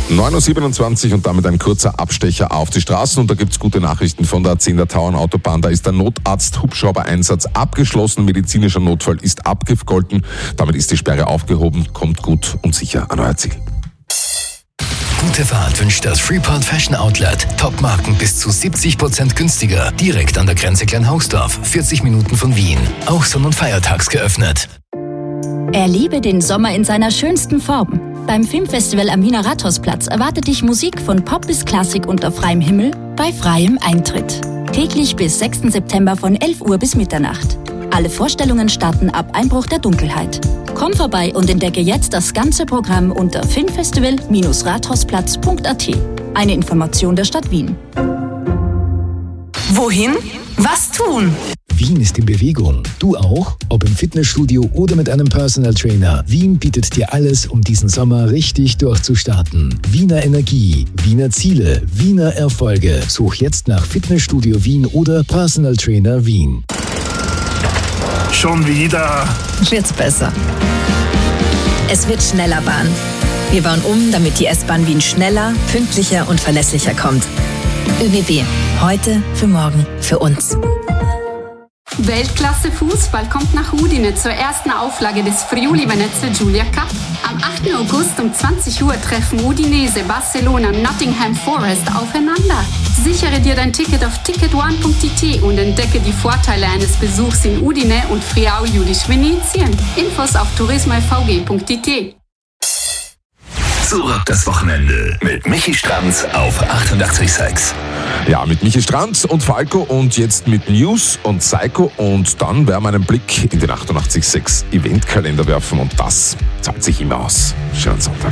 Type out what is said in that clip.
9.27 Uhr und damit ein kurzer Abstecher auf die Straßen. Und da gibt es gute Nachrichten von der 10er Tauernautobahn. Da ist der Notarzt-Hubschrauber-Einsatz abgeschlossen. Medizinischer Notfall ist abgegolten. Damit ist die Sperre aufgehoben. Kommt gut und sicher an euer Ziel. Gute Fahrt wünscht das Freeport Fashion Outlet. Top-Marken bis zu 70% günstiger. Direkt an der Grenze Kleinhausdorf, 40 Minuten von Wien. Auch sonn- und feiertags geöffnet. Erlebe den Sommer in seiner schönsten Form. Beim Filmfestival am Wiener Rathausplatz erwartet dich Musik von Pop bis Klassik unter freiem Himmel bei freiem Eintritt. Täglich bis 6. September von 11 Uhr bis Mitternacht. Alle Vorstellungen starten ab Einbruch der Dunkelheit. Komm vorbei und entdecke jetzt das ganze Programm unter filmfestival-rathausplatz.at. Eine Information der Stadt Wien. Wohin? Was tun? Wien ist in Bewegung. Du auch? Ob im Fitnessstudio oder mit einem Personal Trainer. Wien bietet dir alles, um diesen Sommer richtig durchzustarten. Wiener Energie, Wiener Ziele, Wiener Erfolge. Such jetzt nach Fitnessstudio Wien oder Personal Trainer Wien. Schon wieder. Wird's besser. Es wird schneller Bahn. Wir bauen um, damit die S-Bahn Wien schneller, pünktlicher und verlässlicher kommt. ÖBB. Heute, für morgen, für uns. Weltklasse Fußball kommt nach Udine zur ersten Auflage des Friuli Venezia Giulia Cup. Am 8. August um 20 Uhr treffen Udinese, Barcelona und Nottingham Forest aufeinander. Sichere dir dein Ticket auf ticketone.it und entdecke die Vorteile eines Besuchs in Udine und Friaul Julisch Venetien. Infos auf tourismofvg.it. Zurück das Wochenende mit Michi Stranz auf 88,6. Ja, mit Michi Stranz und Falco und jetzt mit News und Psycho und dann werden wir einen Blick in den 88,6 Eventkalender werfen und das zahlt sich immer aus. Schönen Sonntag.